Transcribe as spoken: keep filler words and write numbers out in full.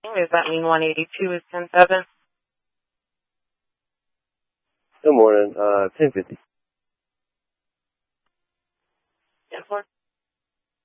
Does that mean one eighty-two is ten seven? Good morning. Uh, ten fifty. ten four.